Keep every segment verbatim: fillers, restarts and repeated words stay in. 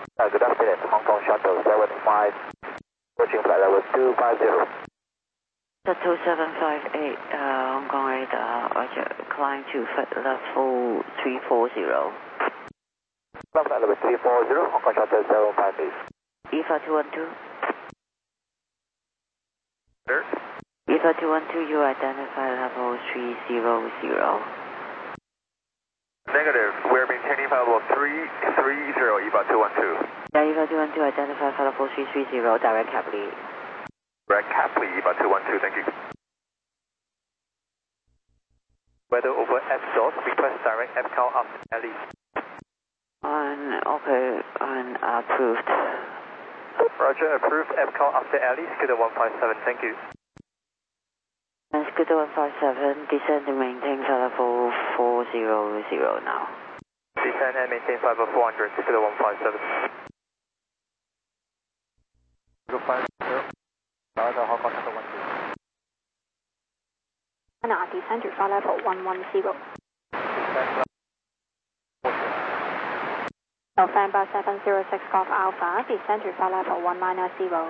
Uh, good afternoon, Hong Kong Shuttle seven five, approaching flight level two five zero. two seven five eight, uh, Hong Kong radar, Roger, climb to flight level three four zero. Flight level three four zero, Hong Kong Shuttle seven five eight. E F A two one two. Sir? E F A two one two, you identify level three zero zero. Negative, we're maintaining flight level three three zero, E F A two one two. Yeah, E F A two one two, identify flight level three three zero, direct cap lead. Direct cap lead, E F A two one two, thank you. Weather over F dot, request direct F cal after Alice. On, okay, on approved. Roger, approved F cal after Alice, Scooter one five seven, thank you. And Scooter one five seven, descend and maintain flight level four zero zero now. Descend and maintain flight level four hundred, Scooter one five seven. Scooter five zero, Roger, Hong Kong Shuttle one two. Now descend to flight level one one zero. November seven zero six Golf Alpha, descend to flight level one nine zero.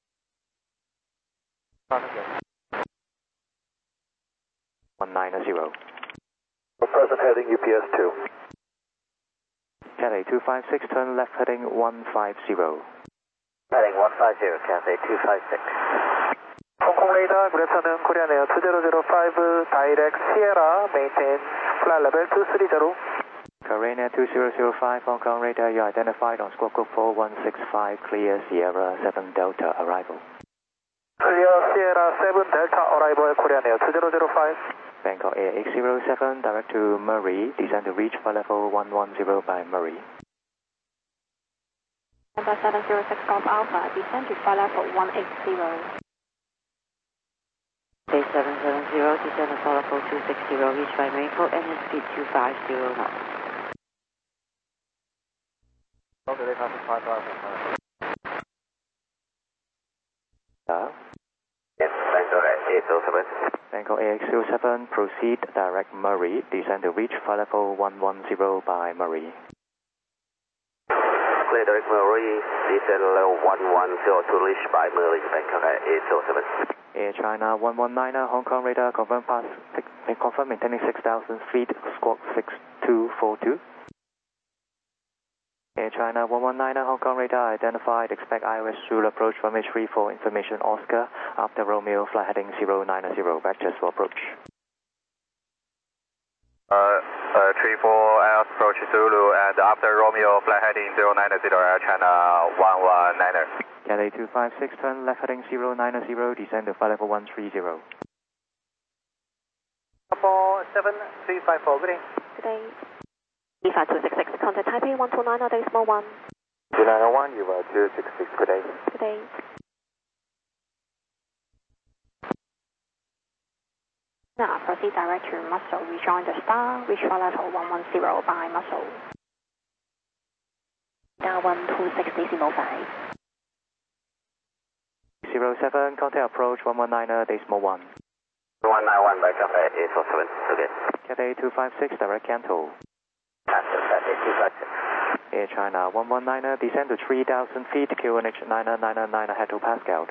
one nine zero. Present heading U P S two. Cathay two five six, turn left heading one five zero. Heading one five zero, Cathay two five six. Hong Kong radar, good afternoon, Korean Air two zero zero five, direct Sierra, maintain flight level two three zero. Korean Air two zero zero five, Hong Kong radar, you identified on squawk code four one six five, clear Sierra seven Delta arrival. Clear Sierra seven Delta arrival at Korean Air two zero zero five. Bangkok Air eight zero seven, direct to Murray, descend to reach flight level one one zero by Murray. November seven zero six Golf Alpha, descend to flight level one eight zero. Day seven seven zero, descend to flight level two six zero, reach by Maple, and speed two five zero knots. Okay, they have to five five. Yeah. Yes, Bangkok Air eight zero seven. Bangkok Air eight zero seven, proceed direct Murray, descend to reach flight level one one zero by Murray. Clear direct Murray, descend level one one zero to reach by Murray, Bangkok Air eight zero seven. Air China one one nine, Hong Kong radar, confirm pass, confirm maintaining six thousand feet, squawk six two four two. Air China one one nine, Hong Kong radar, identified, expect I O S Zulu approach from H three for information Oscar, after Romeo, flight heading zero nine zero, vectors for approach. Uh, uh, three four, approach Zulu, and after Romeo, flight heading zero nine zero, Air China one one nine. Cathay two five six, turn left heading zero nine zero, descend to flight level one three zero. four seven three five four, good day. Good day. E F A two six six, contact Taipei one two nine, decimal one. two nine zero one, you are two six six, good day. Good day. Now proceed direct to Muscle, rejoin the star, reach flight level one one zero by Muscle. Now one two six decimal five. zero seven, contact approach one one nine, decimal one. one nine one by Cathay eight zero seven, okay. Cathay two five six, direct Canto. Cancel Cathay two five six. Air China one one nine, descend to three thousand feet, Q N H nine nine nine, head to Pascal.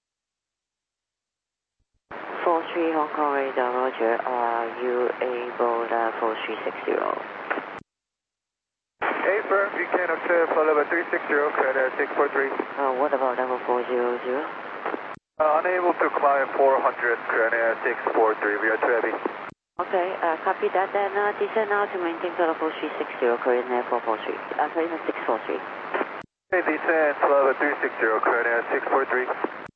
four three Hong Kong radar, Roger, are you able level three six zero? Hey, firm, you can observe flight level three six zero, credit six four three. Uh, what about level four zero zero? Uh, unable to climb four hundred, credit six four three, we are too heavy. Okay, uh, copy that, then uh, descend now to maintain flight level three six zero, Korean Air four four three, uh, Korean Air six four three. Hey, descend flight level three six zero, credit six four three.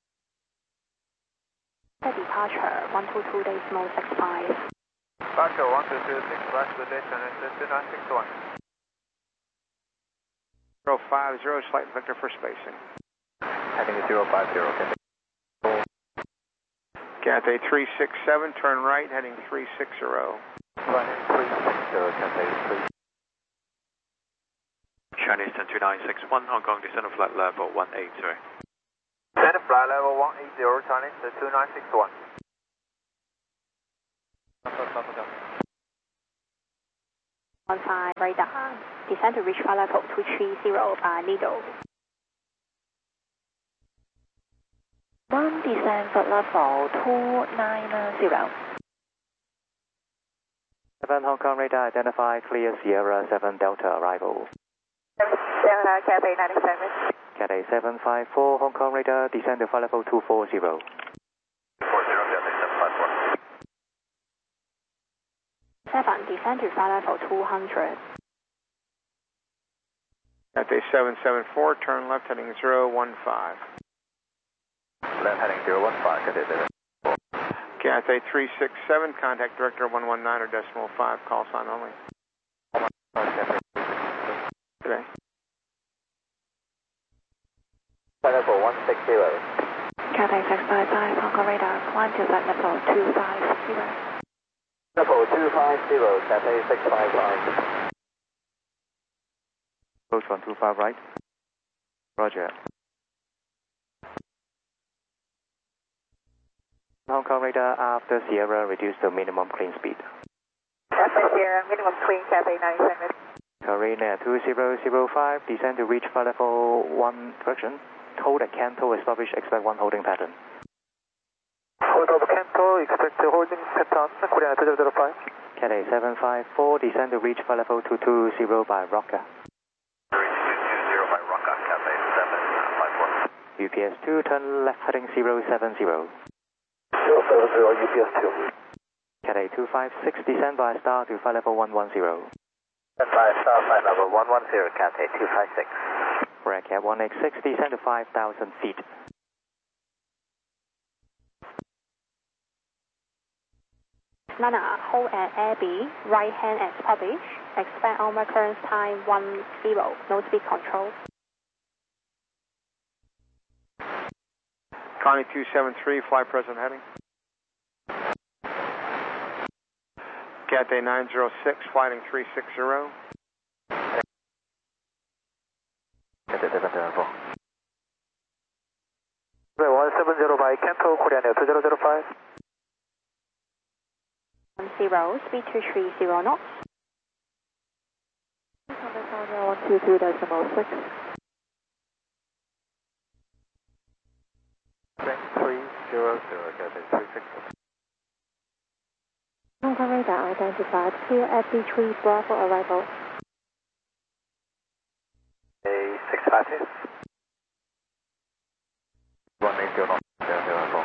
The departure one two two decimal six five. Departure one two two six five, good day, two nine six one. zero five zero, slight vector for spacing. Heading zero five zero, okay. Cathay three six seven, turn right, heading three six zero. Running three six zero, Cathay three. Chinese ten two nine six one, Hong Kong, descend to flight level one eight zero. Descend to flight level one eight zero, Chinese two nine six one. one five radar. Descend to reach flight level two three zero by Lido. One descend flight level two nine zero. seven Hong Kong radar identified clear Sierra seven Delta arrival. Sierra Cathay ninety-seven. Cathay seven five four Hong Kong radar descend to flight level two four zero. four zero Cathay seven five four. seven descend to flight level two hundred. Cathay seven seven four, turn left heading zero one five. Left heading zero one five, Cathay seven. Cathay three six seven, contact director one one nine or decimal five, call sign only. Today. Flight level one six zero. Cathay six five five Hong Kong radar. Climb to flight level two five zero. Level two five zero, Cathay six five five. Approach one two five right. Roger. Hong Kong radar after Sierra reduce to minimum clean speed. Cathay Sierra, minimum clean Cathay ninety-seven. Carina two zero zero five, descend to reach flight level one correction. Hold at Canto, establish expect one holding pattern. Hold of Canto, expect a holding pattern, Korea two zero zero five. Cathay seven five four, descend to reach flight level two two zero by Rocker. two two zero by Rocker, Cathay seven five four. U P S two, turn left heading zero seven zero. zero seven zero, U P S two. Cathay two five six, descend by star to flight level one one zero. five star flight level one one zero, Cathay two five six. Red Cat one eight six, descend to five thousand feet. Nana, hold at Abbey, right hand as published. Expect onward clearance time one zero, no speed control. Connie two seven three, fly present heading. Cathay nine zero six, flighting three six zero. Cathay seven seven four. one seven zero by Canto, Korea two zero zero five. one zero, speed two three zero knots. one two two decimal six. three zero zero, Cathay three six six. Hong Kong radar identified clear F D three Bravo arrival. A six five two. one eight zero zero zero four.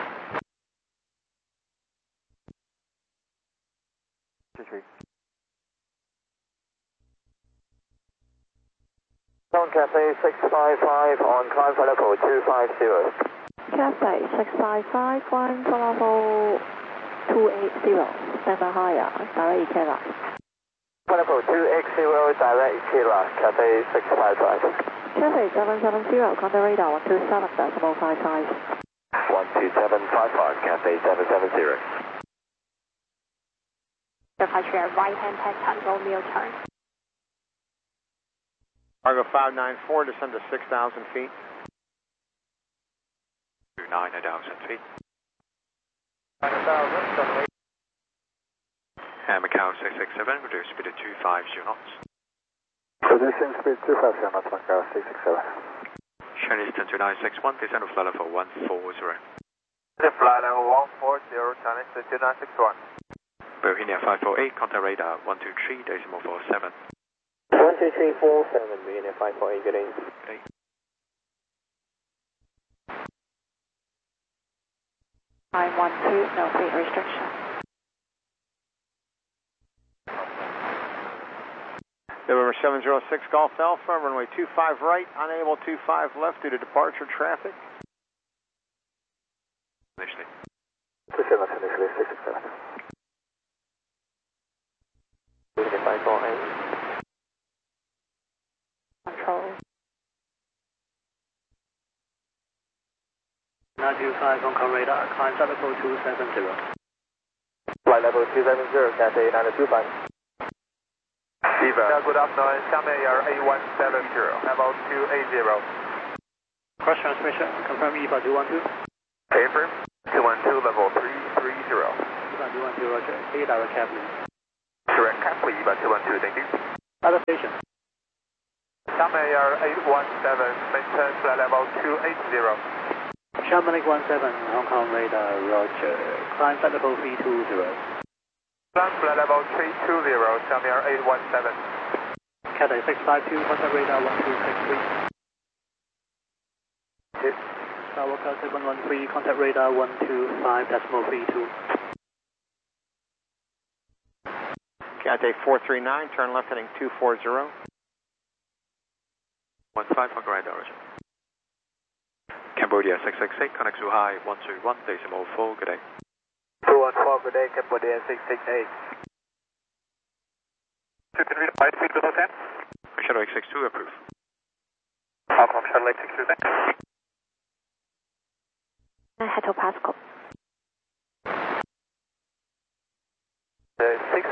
Down Cathay six five five on climb flight level two five zero. Cathay six five five, climb for level two eight zero. Stand by higher, direct E K L A. Flight level two eight zero, direct E K L A, Cathay six five five. Cathay seven seven zero, contact radar one two seven decimal five five. one two seven five five, Cathay seven seven zero. Departure right hand pattern, Romeo turn. Cargo five nine four, descend to six thousand feet. two nine thousand feet. nine thousand, And Macau six six seven, reduce speed to two five zero knots. Reducing speed two five zero knots, Macau six six seven. Chinese ten two nine six one, descend to flight level one four zero. Flight level one four zero, Chinese ten two nine six one. Bohemia five four eight, contact radar one two three decimal four seven. one two three four seven, Bohemia five four eight, good evening. Okay. nine one two, no speed restriction. November seven zero six, Golf Alpha, runway two five right, unable two five left due to departure traffic. Initially. two seven, initially six six seven. five four eight. Control. nine two five Hong Kong radar, climb flight level two seven zero. Flight level two seven zero, Cathay nine two five. Viva. Good afternoon, Xiamen Air A one seven zero, level two eight zero. Cross transmission, confirm E B A two one two. Paper, two one two, level three three zero. E B A two one two, roger. A direct cab. Direct cap, E B A two one two, thank you. Other station. Xiamen Air eight one seven, maintain flight level two eight zero. Xiamen eight one seven, Hong Kong radar, roger. Climb flight level three two zero. Climb flight level three two zero, Xiamen Air eight one seven. Cathay six five two, contact radar one two six three. Yes. Skywalker seven one three, contact radar one two five decimal three two. Cathay four three nine, turn left heading two four zero. one five, Hong Kong radar, roger. Cambodia six six eight, connect to high one two one, decimal four, good day. two one four, good day, Cambodia six six eight. two can read five feet below ten. Shadow X six two, approved. Hong Kong Shuttle X six two, thanks. Head to Pascal. Uh, six.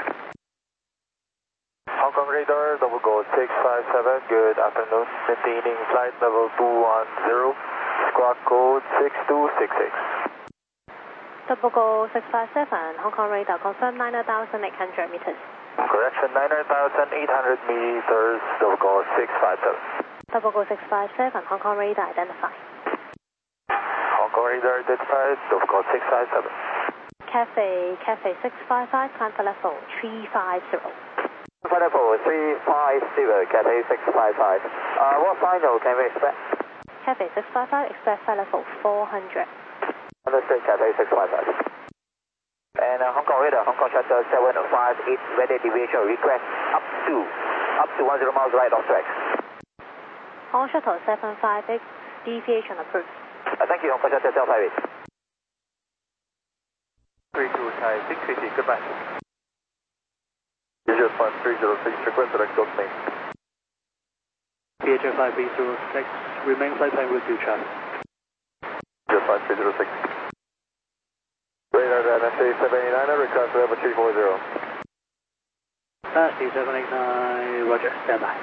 Hong Kong radar, double go six five seven, good afternoon. Maintaining flight level two one zero, squawk code six two six six. Double go six five seven, Hong Kong radar, confirm nine thousand eight hundred meters. Correction, nine thousand eight hundred meters, double go six five seven. Double go six five seven, Hong Kong radar, identify. Hong Kong radar identified, double go six five seven. Cathay, Cathay six five five, climb for level three five zero. Flight level three five zero, Cathay six five five. Uh, what final can we expect? Cathay six five five, expect flight level four hundred. Understood, Cathay six five five. And uh, Hong Kong radar, Hong Kong Shuttle seven five eight, weather deviation request up to, up to one zero miles right of track. Hong Kong Shuttle seven five eight, deviation approved. Uh, thank you, Hong Kong Shuttle seven five eight. three two Thai six three zero, goodbye. P H five three zero six, request direct dot main. P H five three zero six, remain flight plan route to traffic. P H five three zero six. Radar N S A seven eight nine, request level three four zero. S D seven eight nine, roger, standby.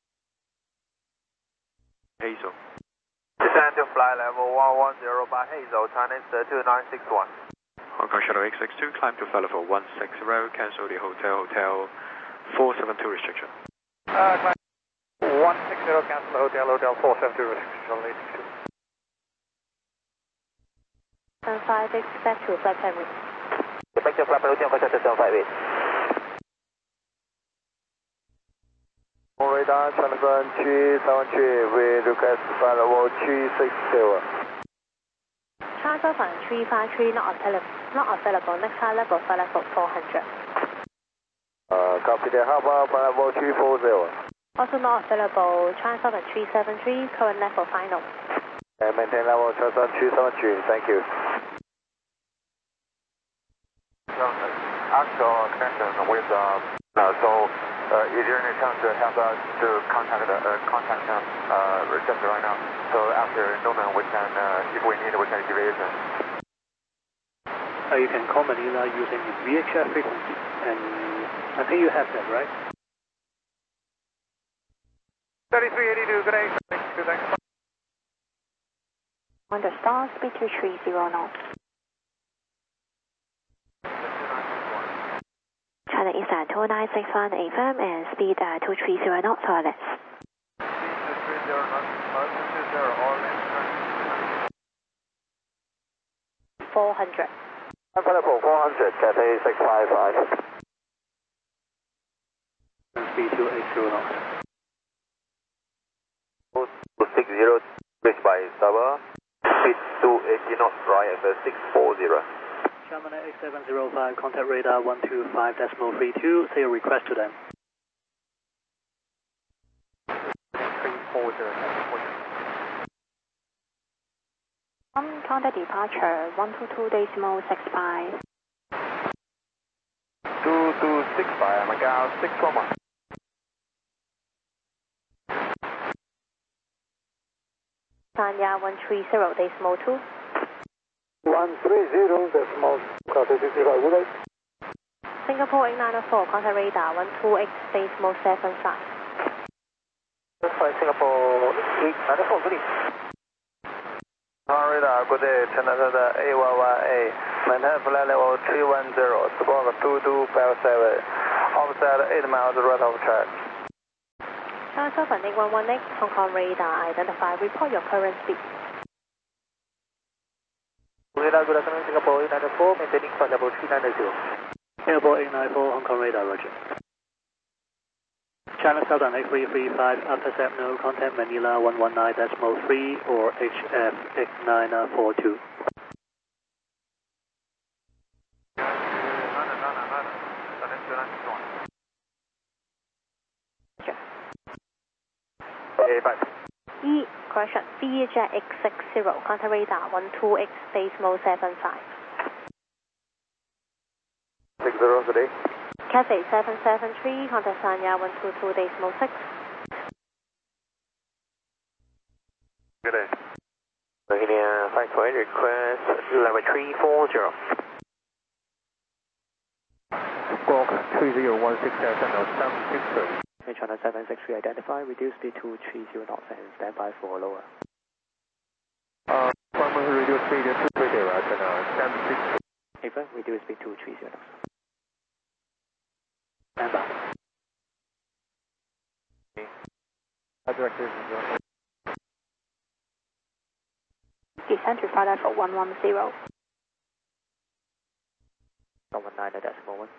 Hazel. Descend to flight level one one zero by Hazel, Chinese two nine six one. Hong Kong Shadow X six two, climb to flight level one six zero, cancel the hotel, hotel four seven two restriction. Uh, climb one six zero, cancel hotel, hotel four seven two restriction, eight six two. seven five eight, back to flight plan route. Back to flight plan route, Hong Kong Shuttle seven five eight. Radar, Chinese two seven three, we request flight level three six zero. Transfer from three five three, not available, not available. Next high level, flight level four hundred. Uh, copy that. How about flight level three four zero? Also not available. Transfer from three seven three, current level final. And maintain level transfer three seven three. Thank you. Actual connection with uh, uh so uh, is there any chance to have us to contact the uh, contact uh receptor right now? So after Norman, we can uh, if we need, we can deviation. Uh, you can call Manila using V H F frequency, and I think you have that, right? thirty-three eighty-two, good day. Thanks. On the star, speed two three zero knots. China Eastern two nine six one A F M and speed uh, two three zero knots or less. four hundred. Available four hundred, Cathay six five five. Speed two eight zero knots. six zero, reached by Sabah. Speed two eighty knots, right at six four zero. Xiamen X seven zero five, contact radar one two five decimal three two, say a request to them. three four zero. Um, contact departure one two two decimal six five. two two six five, Macau six one one. Sanya one three zero decimal two. one three zero decimal, Cathay six zero five. Singapore eight nine four, contact radar one two eight decimal seven five. Singapore eight nine four, good evening. Radar, good day, China A one one A, maintain flight level three one zero, squawk two two five seven, offset eight miles right of track. China seven eight one one X, Hong Kong radar identified. Report your current speed. Radar, good afternoon, Singapore eight nine four, maintaining flight level three nine zero. Singapore eight nine four, Hong Kong radar, roger. China Southern eight three three five, after S A P no contact Manila one one nine decimal three or H F eight nine four two. E, correction, V J X six zero, contact radar one two X, decimal seven five. six zero, good day. Cathay seven seven three, contact Sanya one two two, decimal six. Good day. Virginia five four eight, request level three four zero. Squawk three zero one six seven seven six three. China seven six three identified, reduce speed to three zero knots and stand by for lower. Uh, primary reduce speed to two three zero, China seven six three. Affirm, reduce speed to three zero knots. Stand by. Director, Descend to flight level one one zero. one one nine decimal one.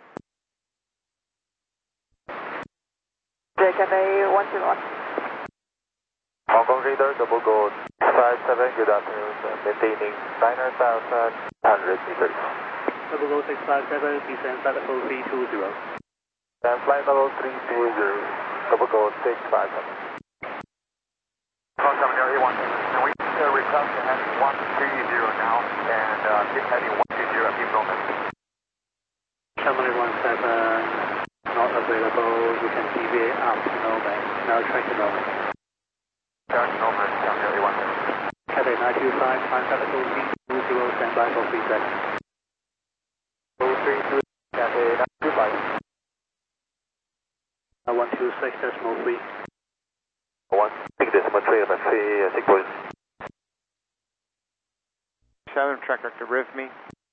Cathay one zero one. Hong Kong radar, double gold five seven, good afternoon, maintaining nine thousand one hundred meters. Double Go six five seven, descend flight level three two zero. And flight level three two zero, double gold six five seven. Call seven zero eight one, and we uh, request to heading one three zero now, and uh, keep heading one two zero, keep going. Channel one seven. Not available, you can deviate up to Nomad. Now try to Nomad. Turn Nomad, seven zero eight one. Cathay nine two five, climb flight level three two zero, stand by for three seconds. three two, Cathay nine two five. one two six decimal three. one six decimal three, about three, six point. seven, track director, R I V me.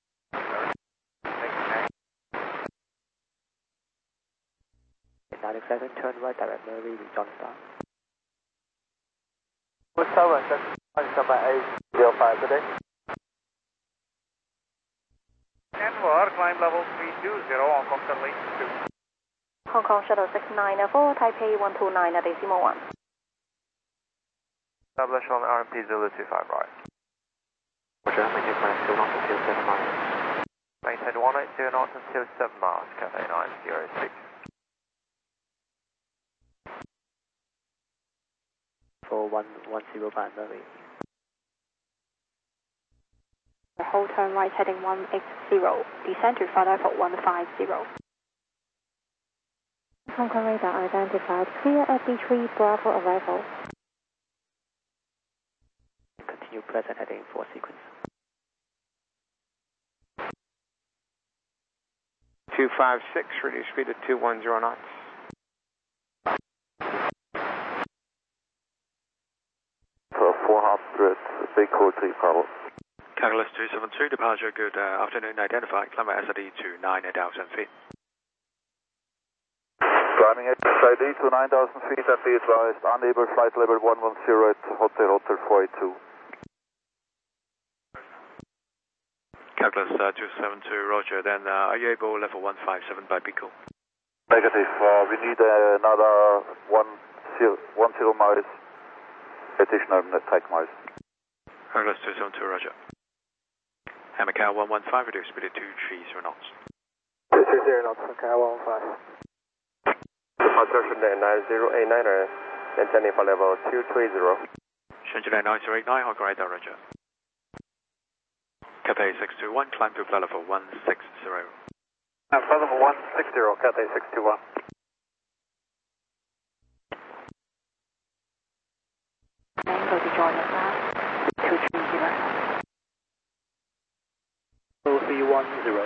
nine seven, turn right, direct Murray, John Star. seven, that's one eight zero five today. Denver, climb level three two zero, Hong Kong Shuttle eight two. Hong Kong Shuttle six nine four, Taipei one two nine, decimal one. Establish on R M P zero two five right. Roger, maintain flight two knots until seven miles. Maintain one eight zero knots until seven miles, Cathay nine zero six. For one one zero by Murray. Hold turn right heading one eight zero. Descend to flight level one five zero. Hong Kong radar identified. Clear at B three Bravo arrival. Continue present heading for sequence. two five six, reduce speed to two one zero knots. four hundred, big code three Bravo. Calculus two seven two, departure, good uh, afternoon, identified, climb at S I D to nine thousand feet. Climbing at S I D to nine thousand feet and be advised, unable flight level one one zero at Hotel Hotel four eight two. Calculus uh, two seven two, roger, then uh, are you able level one five seven by Pico? Negative, uh, we need uh, another one zero, one zero miles, additional track miles. Calculus two seven two, roger. Macau one one five, reduce speed to two three zero knots. two three zero knots, Macau one one five. Departure nine zero eight nine, maintaining for level two three zero. Shenzhen nine zero eight nine, Hong Kong radar, roger. Cathay six two one, climb to flight level one six zero. Uh, flight level one six zero, Cathay six two one. Mango to join us now. two three zero. oh three one zero.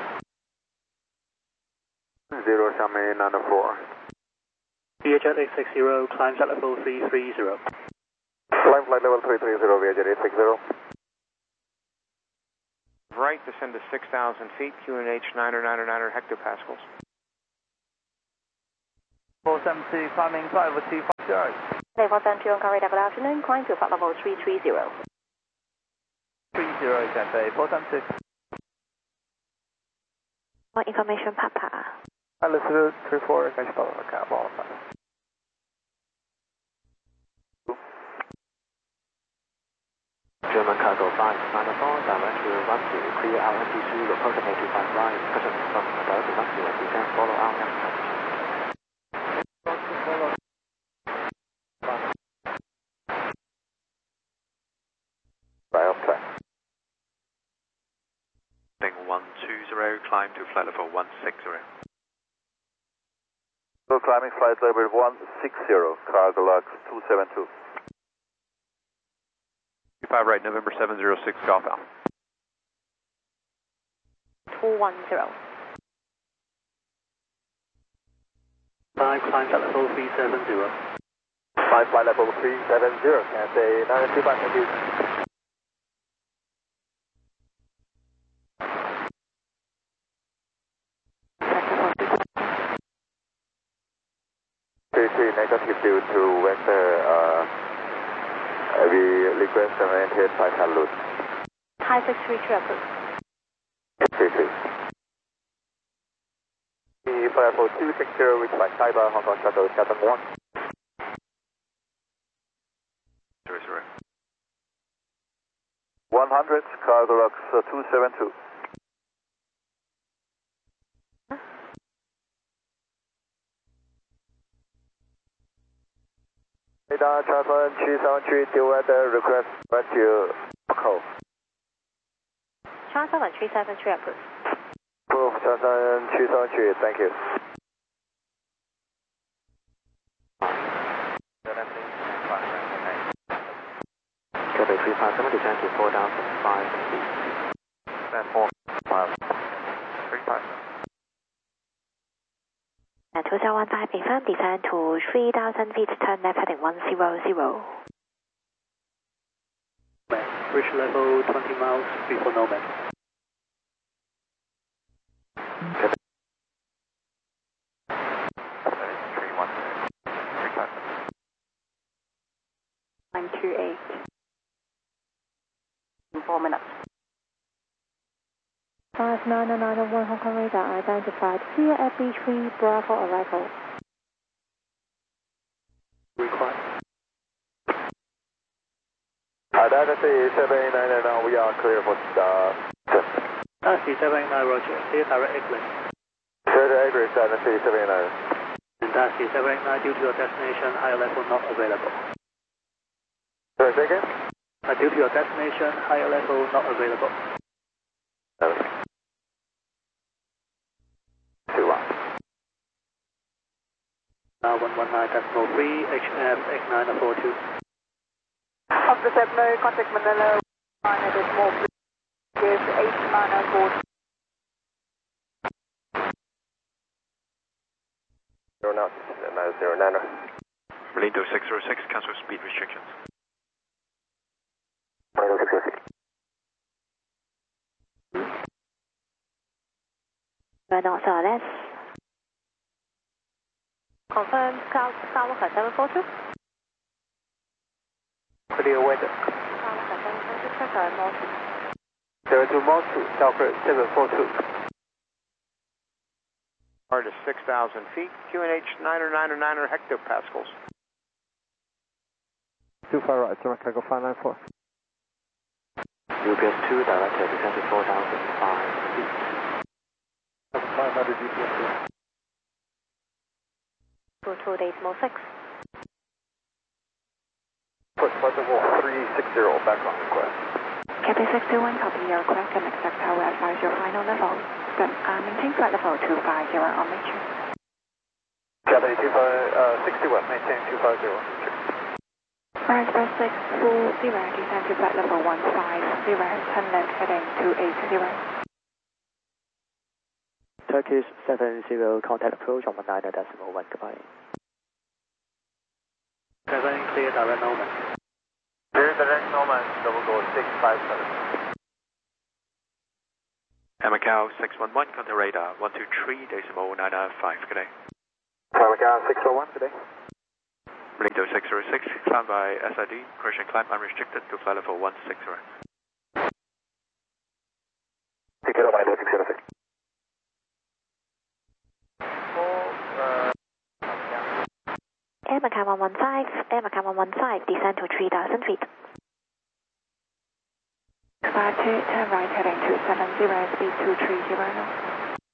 Zero, Xiamen nine four. V H J eight six zero, climb flight level three three zero. Climb flight level three three zero, V H J eight six zero. Right, descend to six thousand feet, Q N H niner niner niner hectopascals. four seven two, climbing flight level two five. Charge. Naval Century Hong Kong radar, good afternoon. Climb to flight level three three zero. three zero, Cathay four seven six. More information, Papa. Altitude three four, catch follow, cap all. German cargo five nine four, direct to one two, clear R N T C, approximate two five right, cushion from direct to one two, and descend follow our navigation. Right off track. one two zero, climb to flight level one six zero. So climbing flight level one six zero, cargo lux two seven two. two five right, November seven zero six, Golf Alpha. two one zero. Five, climb flight level three seven zero. Five flight level three seven zero, Cathay nine two five, thank you. Negative due to vector, uh, we request to maintain five hundred. Thai six three three approved. three three. The flight level two six zero, reach by Saiba, Hong Kong Shuttle seven one. Zero zero. one hundred, cargo lux uh, two seven two. Radar Charleston three seven three, deal weather, request rescue call. Charleston three seven three approved. Proof Charleston three seven three, thank you. Cathay three five seven, descend to four thousand five feet. Stand four five three five. And two zero one five, confirm descend to three thousand feet, turn left heading one zero zero. Reach level twenty miles before Nomad. nine two eight. In four minutes. five nine nine one Hong Kong radar identified. Clear F B three Bravo arrival. Required. Identity seven eight nine now, we are clear for the test. Taxi seven eight nine, Roger. Clear direct exit. Clear the exit, Identity seven eight nine. And Taxi seven eight nine, due to your destination, higher level not available. Sorry, say again? Uh, due to your destination, higher level not available. Okay. Two one. Now one one nine decimal three, H F eight nine four two. Officer seven, contact Manila, nine decimal three, is eight nine four two. Zero now, nine zero nine. Malindo six zero six, cancel speed restrictions. Malindo six zero six. Renault Solace. Confirm South South seven four two. Clear weather. South seven four two, sorry, more two. Zero two more two, South seven four two. R to six thousand feet, Q N H niner niner niner hectopascals. Two far right, German cargo five nine four. U P S two, directed descend to four thousand five feet. five hundred U P S. two two decimal six. Put flight level three six zero, background request. Cathay six two one, copy your request and expect power advise your final level. Then uh, maintain flight level two five zero on mission. Cathay two five, uh, six two one, maintain two five zero. Rise by six four zero, descend to flight level one five zero, turn left heading two eight zero. Turkish seven zero, contact approach on one nine decimal one, goodbye. seven, clear direct Nomad. Clear direct Nomad, double go six five seven. Macau six one one, contact radar one two three decimal nine nine five, good day. Macau six one one, good day. Malindo six zero six, climb by S I D, correction climb unrestricted to flight level one six zero. Take care of Malindo six zero six. Air Macau one one five, Air Macau one one five, descend to three thousand feet. Star two, turn right heading two seven zero, speed two three zero knots.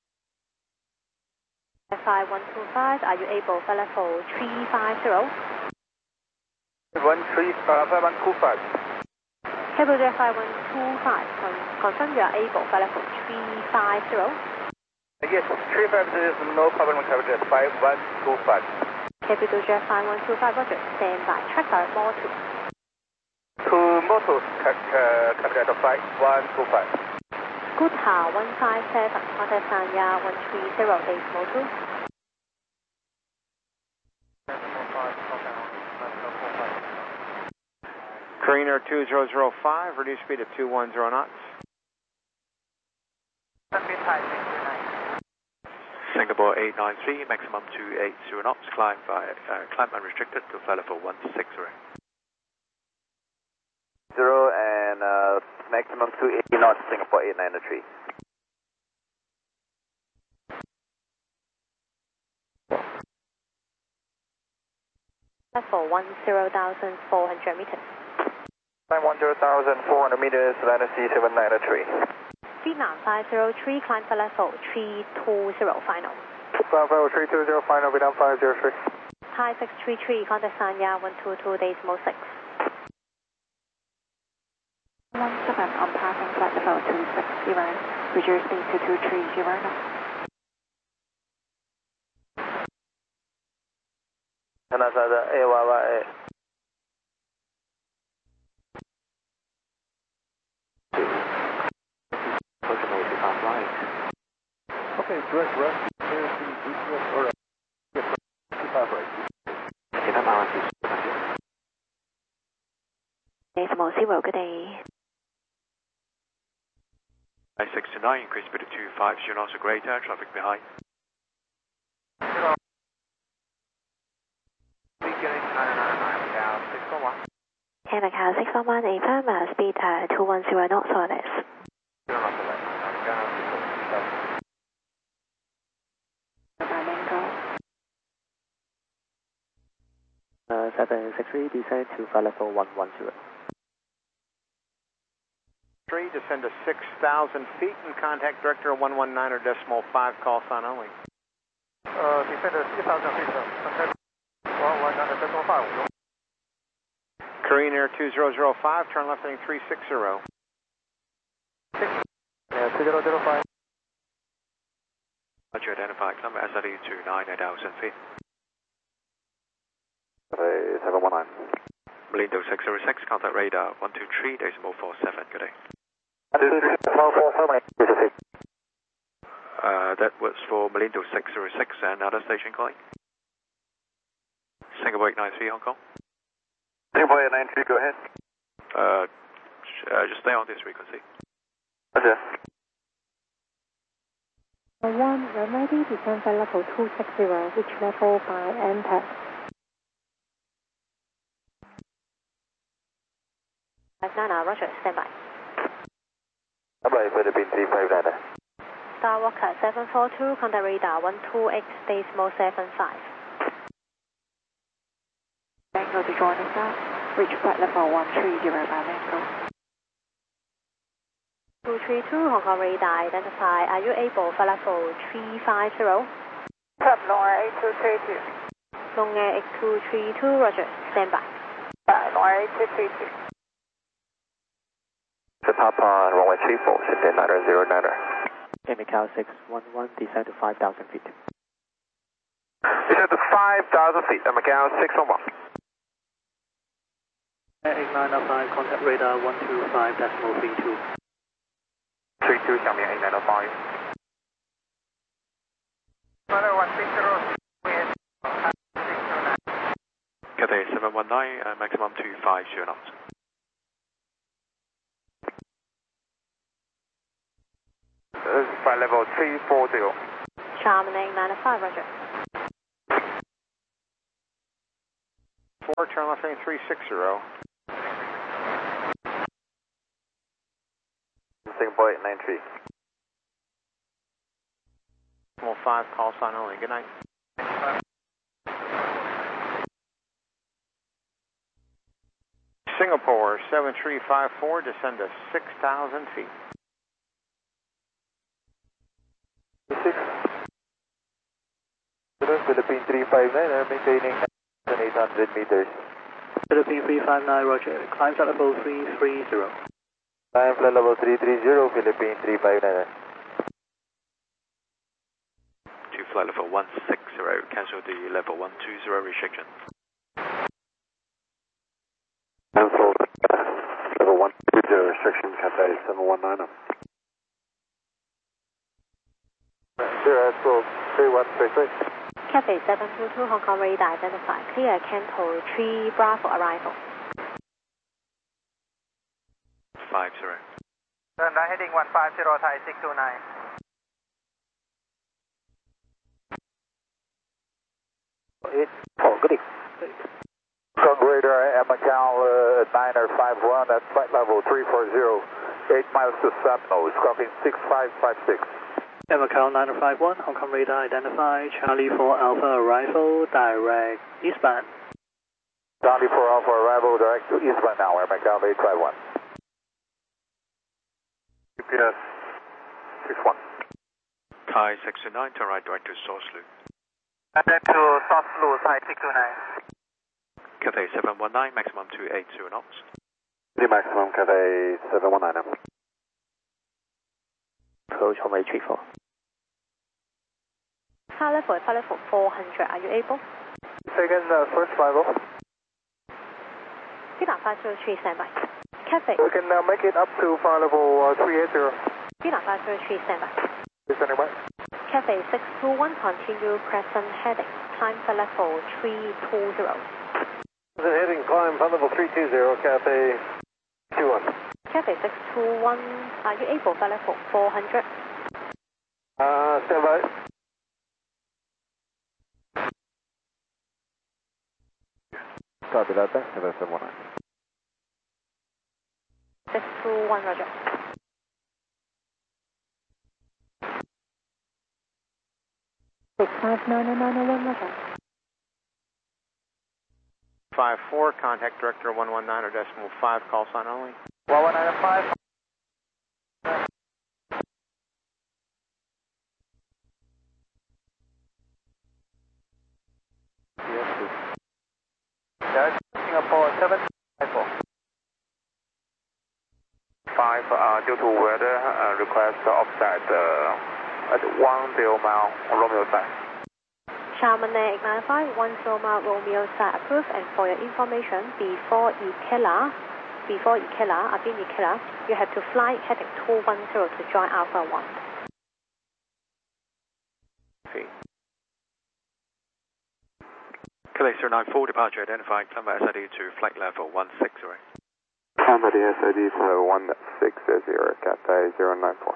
five one two five, are you able for level three five zero? one three, uh, five one two five. Cable Jet five one two five, confirm you are able for level three five zero. Yes, three five zero is no problem with Cable Jet five one two five. Capital Jet five one two five, roger, stand by, tracker more two. Two motors, uh, Cable Jet five one two five. Good Ha one five seven, contact Sanya one three zero, decimal two. Korean Air two zero zero five, reduce speed to two one zero knots. Singapore eight nine three, maximum two eight zero knots, climb by uh, climb unrestricted to flight level one six zero. Zero and uh, maximum two eighty knots, Singapore eight nine three. Level one zero thousand four hundred meters. Climb one zero thousand four hundred meters, land C seven nine three. Vietnam five zero three, climb for level three two zero, final. Climb level three two zero, final, Vietnam five zero three. Thai six three three, contact Sanya one two two, decimal six. one seven on passing flight level two six zero, reduce speed to two three zero knots. Another A Y Y A. Okay, direct rest. Or Decimal zero, good day. I six two nine, increase speed to two five zero knots or greater, traffic behind. Air Macau six one one, affirm, uh, speed uh, two one zero knots or less. Uh, seven six three, descend to flight level one one zero. Three, descend to six thousand feet and contact director one one nine or decimal five, call sign only. Uh, descend to six thousand feet, contact one one nine decimal five. Korean Air two zero zero five, turn left heading three six zero. Yeah, two zero zero five. Roger, identify, climb S I D to nine thousand feet. seven one nine. Malindo six zero six, contact radar one two three, decimal four seven, good day. Uh, that was for Malindo six zero six and other station calling. Singapore eight nine three, Hong Kong. Singapore eight nine three, go ahead. Uh, uh, just stay on this frequency. Roger. One, when ready, descend for level two six zero, reach level by enter. Nana, roger, stand by. Apply for the pin three five nine. Star Walker seven four two, contact radar one two eight, decimal seven five. Mango to join us now. Reach flight level one three zero by Mango. two three two, Hong Kong radar, identify, are you able for level three five zero? Top Long Air eight two three two. Long Air eight two three two, roger, stand by. Uh, Long Air eight two three two. The Papa, runway three four, sit in nine zero nine. Air Macau six one one, descend to five thousand feet. Descend to five thousand feet, Air Macau six one one. eight nine five, contact radar one two five, decimal three two. three two, 下面 eight nine five. Cathay seven one nine, uh, maximum two five zero knots. This is flight level three four zero. Charmin eight nine five, roger. four, turn left heading three six zero. Singapore eight nine three. Decimal five, call sign only. Good night. Singapore seven three five four, descend to six thousand feet. six. Philippine three five nine, I'm maintaining eight hundred meters. Philippine three five nine, roger. Climb flight level three three zero. Climb flight level three three zero, Philippine three five nine. To flight level one six zero, cancel the level one two zero restriction. Cancel level one two zero restriction, Cathay seven one nine. Zero, so three one six eight. Cathay seven two two, Hong Kong radar identified. Clear Canto three Bravo arrival. five zero. Turn right heading one five zero, Thai six two nine. eight, oh, good. Hong Kong radar at Macau uh, niner five one at flight level three four zero, eight miles to south nose, copy six five five six. Macau niner five one, Hong Kong radar identified. Charlie four Alpha arrival, direct eastbound. Charlie four Alpha arrival, direct to eastbound now, Air Macau eight five one. G P S six one. Thai six two nine, turn right direct to source loop. And then to source loop, Thai six two nine. Cathay seven one nine, maximum two eight zero knots. The maximum Cathay seven one nine. Approach runway three four. High level, flight level four hundred, are you able? Second, uh, first five oh. Pina five zero three, standby. Cathay. We can uh, make it up to flight level uh, three eight zero. Pina five zero three, standby. Standing by. Cathay six two one, continue present heading. Climb flight level three two zero. Present heading, climb flight level three two zero, Cathay two one. Cathay six two one, are you able? Flight level four hundred. Uh, stand by. Copy that, thanks, Cathay seven one nine. six two one, roger. six five nine nine one, roger. five four, contact director one one nine or decimal five, call sign only. one one nine five. Yes, Singapore seven five four. five, uh, due to weather, uh, request offset uh, at one zero mile Romeo side. Chamonix eight nine five, one zero mile Romeo side approved, and for your information, before Ikela, before Ikela, Abin Ikela, you have to fly heading two one zero to join Alpha one. Feet. Cathay zero nine four, departure identified. Climb S I D to flight level one six zero. Climb at the S I D for one six zero, Cathay zero nine four.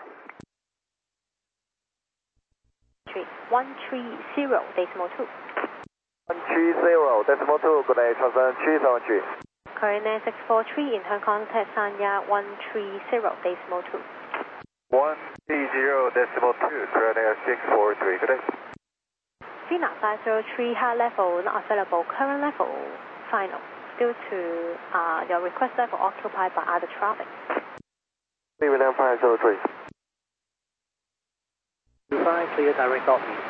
Three one three zero, decimal two. one three zero, decimal two, good day, transit three seven three. Korean six four three, in Hong Kong, Sanya one three zero, decimal two. one three zero, decimal two, Korean six four three, good day. Fina five zero three, high level, not available, current level, final. Due to uh, your request level occupied by other traffic. Leaving down five zero three. two five, clear direct off me.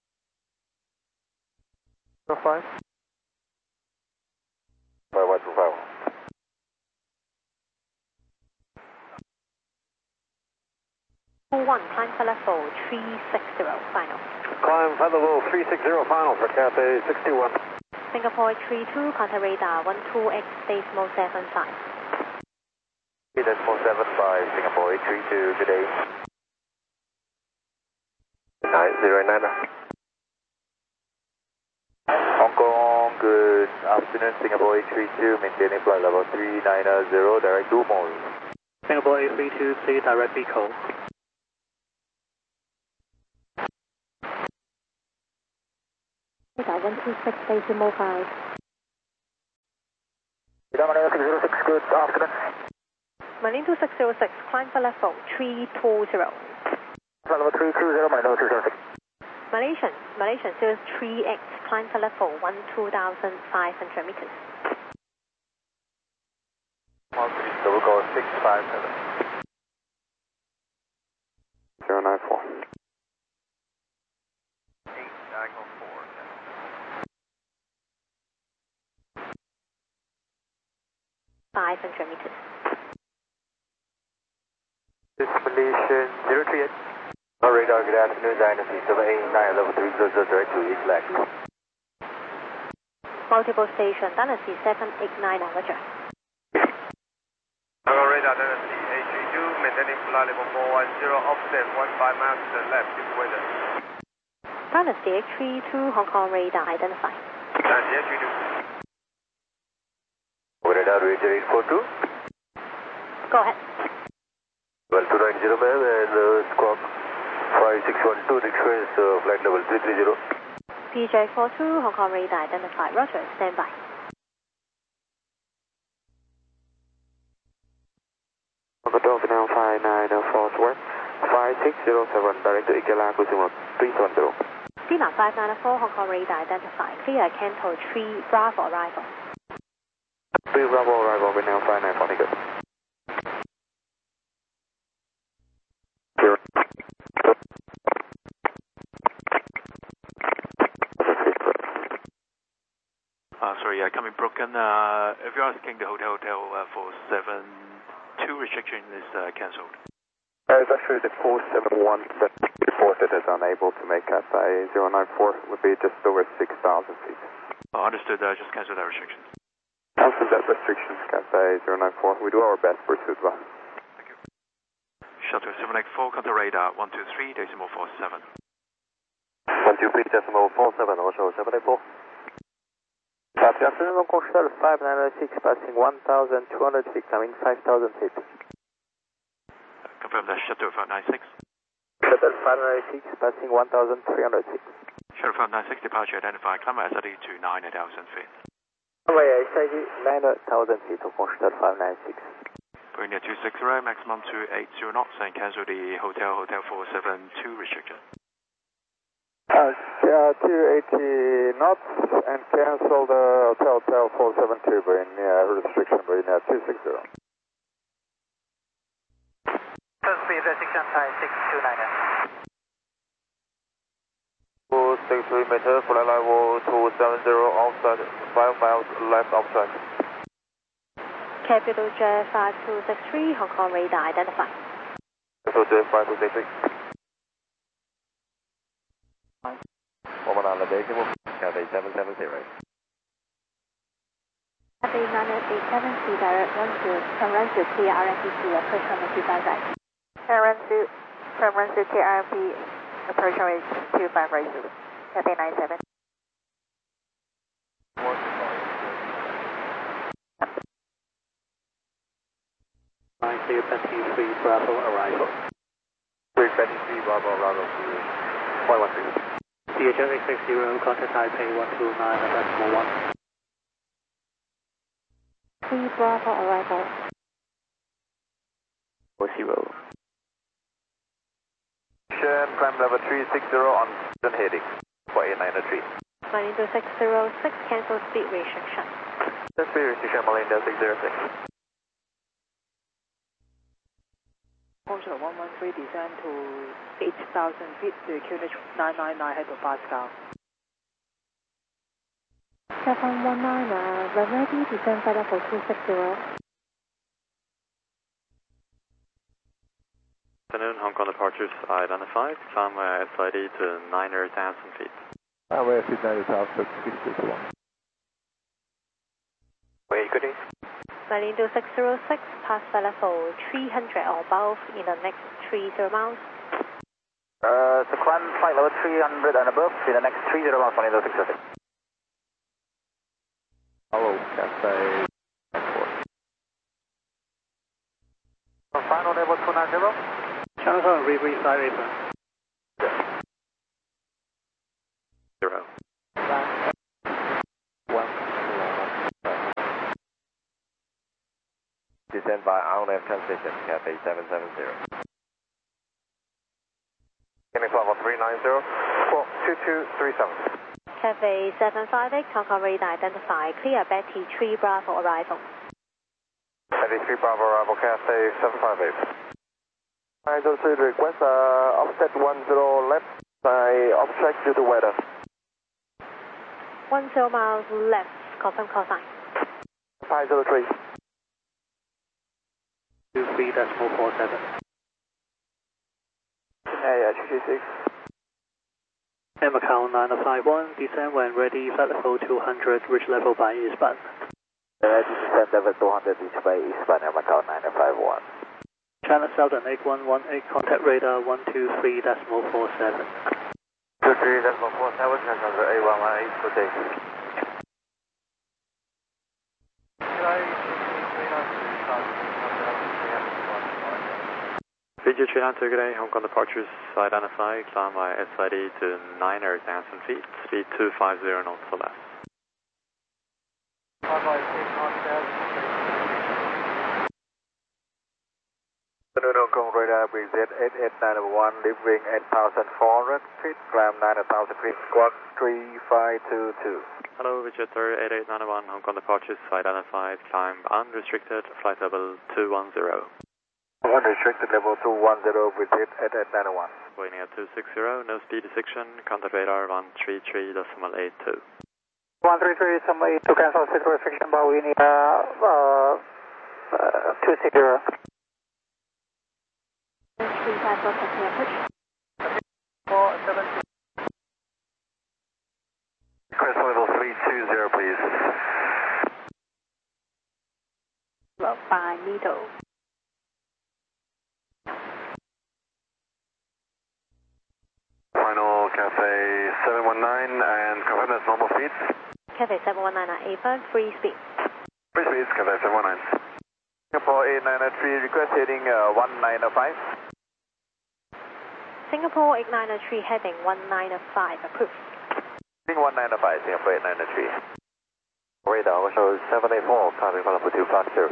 zero five. five one two five. one, climb for level three six zero, final. Climb flight level three six zero, final for Cathay six two one. Singapore three two, contact radar one two X, decimal seven five. Decimal seven five, Singapore eight three two, good day. nine zero nine. Hong Kong, good afternoon, Singapore eight three two, maintaining flight level three nine zero, direct to Mall. Singapore eight three two, clear direct Eco. one two six, decimal five. Marine two six zero six, good afternoon. Marine two six zero six, climb for level three two zero. Level three two zero, Marine two zero six. Malaysian, Malaysian zero three X, climb for level one two thousand five hundred meters. one three, double go six five seven. zero nine four. eight, diagonal four. five hundred meters. This is Malaysian zero three eight. On radar, good afternoon, Dynasty seven eight nine, level three zero zero, direct to East Lag. Multiple station, Dynasty seven eight nine, Roger. On radar, Dynasty eight three two, maintaining flight level four one zero, offset one five miles to the left, good weather. Dynasty eight three two, Hong Kong radar, identify. Dynasty eight three two. Radar, Ranger eight four two. Go ahead. Well, two nine zero, ma'am, and uh, squawk five six one two, request uh, flight level three three zero. P J four two, Hong Kong radar, identify. Roger, stand by. Hong Kong now five nine four one, five six zero seven, direct to Ikela, cruising mode three seven zero. Sina five nine four, Hong Kong radar, identify. Clear, Canto three, Bravo, arrival. three Bravo, arrival, we now five nine four, thank you. Uh, sorry, uh, coming broken. Uh, if you're asking the hotel, hotel uh, four seven two restriction is uh, cancelled. Uh, it's actually the four seven one that reported as unable to make Cat A zero nine four, would be just over six thousand feet. Oh, understood, uh, just cancel that restriction. Cancel that restriction, Cat A zero nine four. We do our best for Sudva. Thank you. Shuttle seven eight four, contact radar one two three, decimal four seven. one two three, decimal four seven, also seven eight four. Good afternoon, Hong Kong Shuttle five nine six, passing one thousand two hundred feet, coming five thousand feet. Confirm that Shuttle five nine six. Shuttle five nine six, passing one thousand three hundred feet. Shuttle five nine six, departure identified, climb S I D to nine thousand feet. Runway S I D nine thousand feet, Hong Kong Shuttle five nine six. Premier two six zero, maximum two eight zero knots, and cancel the hotel, hotel four seven two restriction. Uh, uh, two eighty knots and cancel the hotel, hotel four seven two, bring uh, restriction, bring uh, two six zero. First speed restriction, five six two nine. two six three meter, flight level two seven zero, outside, five miles left outside. Capital J five two six three, Hong Kong radar, identify. Capital J five two six three. One on the decimal, Cathay seven seven zero. Cathay nine eight seven, C direct one to, from run to T R M P C, approach on the two five right. From run to, from run to T R M P, approach on two five right, Cathay nine seven. Nine clear, Betty three, Bravo, arrival. three Betty three, Bravo, arrival to one one three. D H L eight six zero, contact Taipei one two nine, decimal one. three Bravo, arrival. four zero. Prime level three six zero on heading for eight nine three. Malinda six zero six, cancel speed restriction. Speed restriction, Malinda six zero six. Control one one three, descend to eight thousand feet to Q N H nine nine nine hectopascal. seven one nine, uh, we're ready, descend flight level two six zero. Afternoon, Hong Kong departures identified. Climb uh, S I D to nine thousand feet. Runway S I D nine thousand feet, six one. Where you going? Malinda six zero six, pass flight level three hundred or above in the next three zero miles. Uh, so climb flight level three hundred and above in the next three zero miles, Malinda six zero six. Hello, Cathay four. Final level two nine zero. Channel rebrief flight apron. Zero. Descend by on-air transition, Cathay seven seven zero. Getting level three nine zero, four two two three seven. Cathay seven five eight, Hong Kong radar identified. Clear Betty three Bravo arrival. Betty three Bravo arrival, Cathay seven five eight. I just request uh, offset one zero left. I obstruct due to weather. One zero miles left, confirm call sign. five zero three. two three decimal four seven. Hey, H G six. M account nine five one, descend when ready, flight level two hundred, reach level by eastbound. Ready, descend level two hundred, reach by eastbound, M account nine five one. China Southern eight one one eight, contact radar one two three decimal four seven. two three decimal four seven, China eight one one eight, good day. Video three nine two, good day, Hong Kong departures identified, climb by S I D to nine thousand feet, speed two five zero knots for left. Hong Kong radar, B Z eight eight nine one, leaving eight thousand four hundred feet, climb nine thousand feet, squawk three five two two. Hello, Richard eight eight nine one, Hong Kong departures identified, climb unrestricted, flight level two one zero. Unrestricted level two one zero, visit eight eight nine one. Waiting at two six zero, no speed detection, contact radar one three three decimal eight two. one three three decimal eight two, cancel seat restriction, but we need uh, uh, uh, two six zero. three five four, continue approach. four seven two. Request level three two zero, please. Well, by middle. Final Cathay seven one nine and confirm that's normal speed. Cathay seven one nine, A-firm, free speed. Free speed, Cathay seven one nine. Singapore eight nine three, request heading uh, one nine five. Singapore eight nine three, heading one nine five, approved. Heading one nine five, Singapore eight nine three. Radar, shows seven eight four, climbing level two five zero.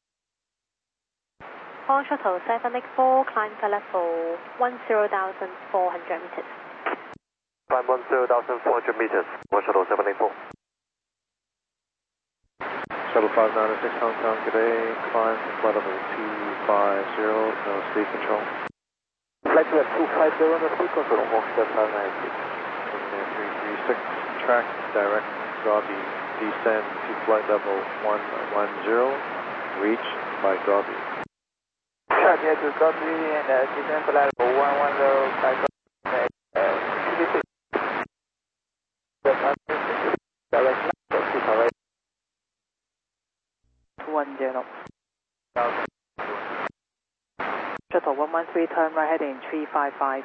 All shuttle seven eight four, climb to level one zero thousand four hundred meters. Climb one zero thousand four hundred meters, All shuttle seven eight four. Shuttle five nine six Hong Kong, good day, climb to flight level two five zero, no speed control. Flight level two five zero, no speed control, Foxtrot five nine six. three three six, track, direct, Gabi, descend to flight level one one zero, reach by Gabi. Track here to Gabi and uh, descend to level one one zero by Gabi. One zero. Shuttle one one three, turn right heading three five five.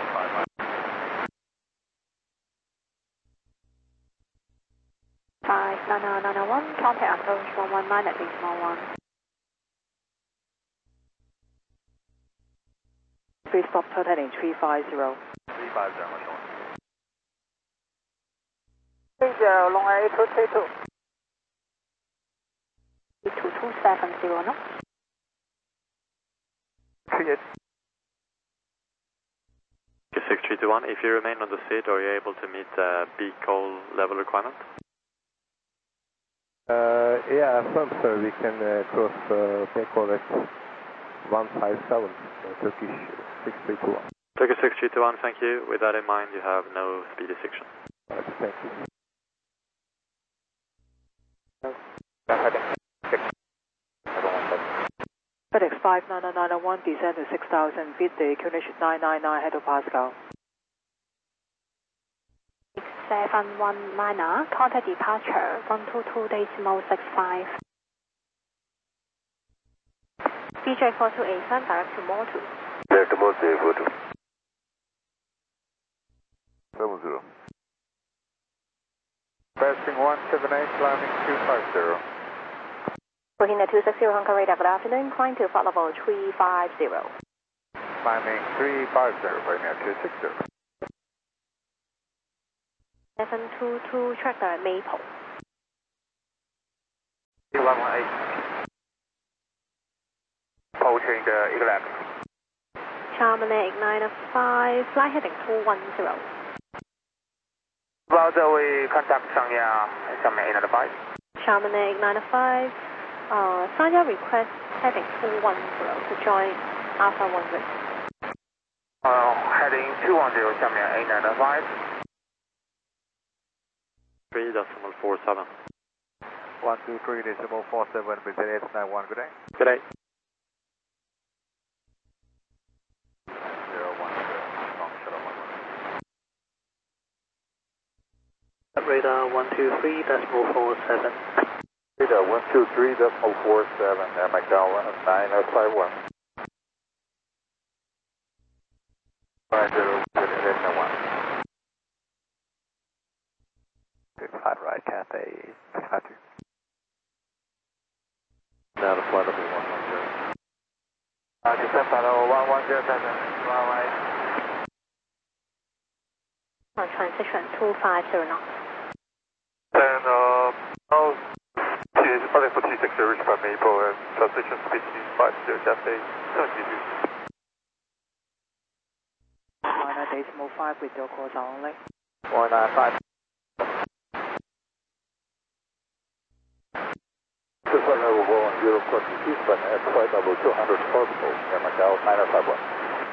Five nine nine one, contact approach one one nine at decimal one. Three stop, turn heading three five zero. three five zero, Three zero, long air eight two three two. two two seven zero, no? Create. six three two one, if you remain on the seat, are you able to meet the B call level requirement? Uh, yeah, affirm, sir. We can uh, cross uh, Pekol at one five seven, uh, Turkish six three two one. Turkish six three two one, thank you. With that in mind, you have no speed restriction. Right, thank you. FedEx five nine nine one, descend to six thousand feet, the Q N H nine nine nine, hectopascal. seven one nine, contact departure one two two decimal six five. B J four two eight, direct to Motu. Direct to Motu, Motu. seven zero. Passing one seven eight, climbing two five zero. Booking at two six zero, Hong Kong radar, good afternoon, climb to flight level three five zero. Climbing three five zero, bringing at two six zero. seven two two, tractor Maple. one one eight. entering the Eagle Lab. Chamonix nine five, flight heading two one zero. Browser, we contact Sanya, Sanya eight nine five. Chamonix nine five, uh, Sanya request heading two one zero to join Alpha one Risk. Uh, heading two one zero, Sanya eight nine five. three decimal four seven. one two three decimal four seven, Brazil eight nine one, good day. Good day. zero one zero, Hong Kong, Shuttle one one. Radar one two three decimal four seven. Radar one two three decimal four seven, Air Macau nine five one. five zero, eight nine one. Flight right, Cathay six five two. Now to flight level one one zero. Uh, descent level one one zero seven, one right. On transition two five zero knots. And uh, now running for T six, reach by Maple and transition speed is five zero, Cathay seventy two. Minor decimal five with your course only. one nine five. Flight level one one zero, course eastbound at flight level two hundred orbital, Air Macau nine five one.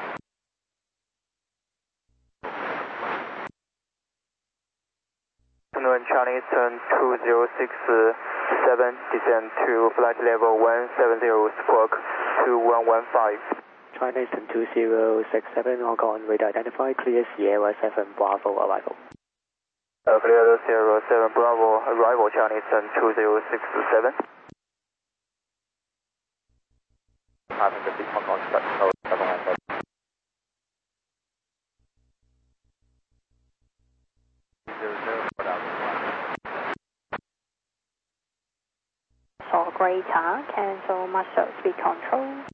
Afternoon, Charlie Eastern two zero six seven, descend to flight level one seven zero, squawk two one one five. China Eastern two zero six seven, Hong Kong, radar identified, clear Sierra seven, Bravo, arrival. Uh, clear Sierra seven, Bravo, arrival, China Eastern two zero six seven. Having the big Hong Kong, Shuttle seven one seven. For greater, cancel master speed control.